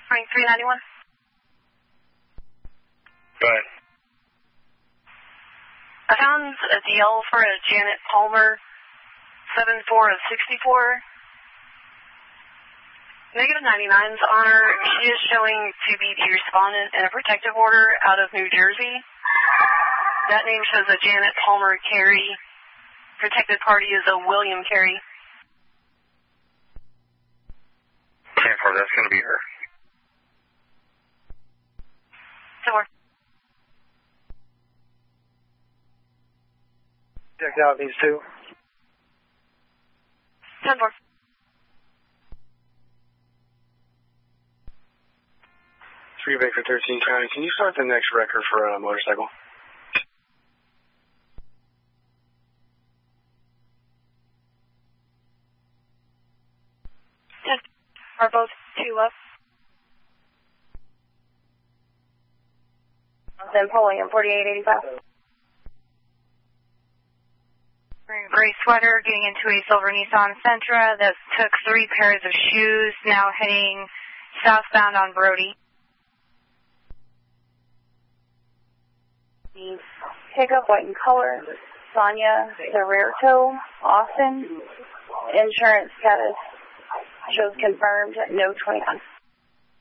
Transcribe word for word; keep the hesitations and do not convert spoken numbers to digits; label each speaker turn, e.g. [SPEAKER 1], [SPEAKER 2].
[SPEAKER 1] three ninety-one.
[SPEAKER 2] Go ahead.
[SPEAKER 1] I found a D L for a Janet Palmer, seven four of sixty-four. Negative ninety-nines on her. She is showing to be the respondent in a protective order out of New Jersey. That name shows a Janet Palmer Carey. Protected party is a William Carey.
[SPEAKER 2] ten four, that's going to be her.
[SPEAKER 1] ten four.
[SPEAKER 3] Checked out these two.
[SPEAKER 1] ten four.
[SPEAKER 3] three Baker thirteen County. Can you start the next record for a motorcycle?
[SPEAKER 1] Yes. Are both two up?
[SPEAKER 4] Then Polium forty-eight eighty-five.
[SPEAKER 5] Wearing a gray sweater, getting into a silver Nissan Sentra that took three pairs of shoes, now heading southbound on Brody.
[SPEAKER 4] Pickup, white in color, Sonia Cerrito, Austin. Insurance status shows confirmed, no twenty-one.